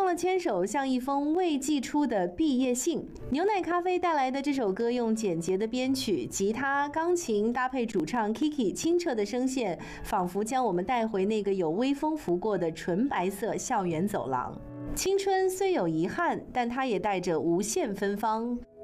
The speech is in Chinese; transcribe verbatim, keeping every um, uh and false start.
了牵手，像一封未寄出的毕业信。牛奶咖啡带来的这首歌，用简洁的编曲、吉他、钢琴搭配主唱 Kiki 清澈的声线，仿佛将我们带回那个有微风拂过的纯白色校园走廊。青春虽有遗憾，但它也带着无限芬芳。